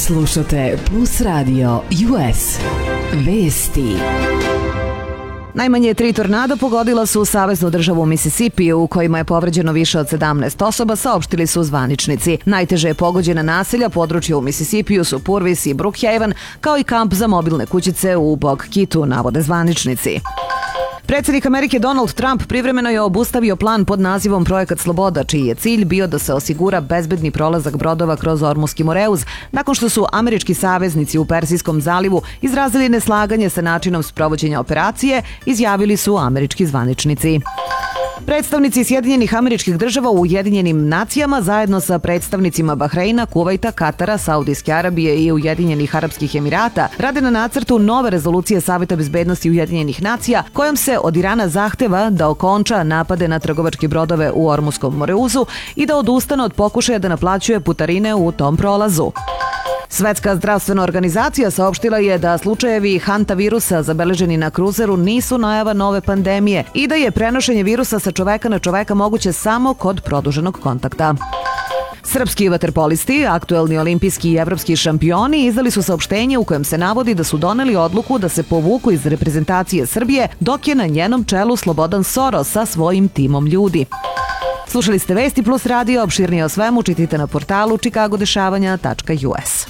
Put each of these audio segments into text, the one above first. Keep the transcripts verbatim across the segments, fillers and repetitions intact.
Slušate Plus Radio U S. Vesti. Najmanje tri tornada pogodila su saveznu državu Mississippi, u kojima je povređeno više od sedamnaest osoba, saopštili su zvaničnici. Najteže je pogođena naselja područja u Mississippiju su Purvis i Brookhaven, kao i kamp za mobilne kućice u Bogkitu, navode zvaničnici. Predsjednik Amerike Donald Trump privremeno je obustavio plan pod nazivom Projekat Sloboda, čiji je cilj bio da se osigura bezbedni prolazak brodova kroz Ormuski Moreuz, nakon što su američki saveznici u Persijskom zalivu izrazili neslaganje sa načinom sprovođenja operacije, izjavili su američki zvaničnici. Predstavnici Sjedinjenih Američkih Država u Ujedinjenim nacijama zajedno sa predstavnicima Bahreina, Kuvajta, Katara, Saudijske Arabije i Ujedinjenih Arapskih Emirata rade na nacrtu nove rezolucije Saveta bezbednosti Ujedinjenih nacija, kojom se od Irana zahteva da okonča napade na trgovačke brodove u Ormuskom Moreuzu i da odustane od pokušaja da naplaćuje putarine u tom prolazu. Svetska zdravstvena organizacija saopštila je da slučajevi hantavirusa zabeleženi na kruzeru nisu najava nove pandemije i da je prenošenje virusa sa čoveka na čoveka moguće samo kod produženog kontakta. Srpski vaterpolisti, aktuelni olimpijski i evropski šampioni, izdali su saopštenje u kojem se navodi da su doneli odluku da se povuku iz reprezentacije Srbije, dok je na njenom čelu Slobodan Soros sa svojim timom ljudi. Slušali ste Vesti Plus Radio, opširnije o svemu čitajte na portalu čikagodešavanja tačka u es.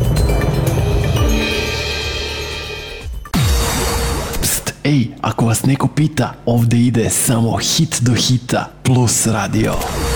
Pst, ej, ako vas neko pita, ovde ide samo hit do hita Plus Radio.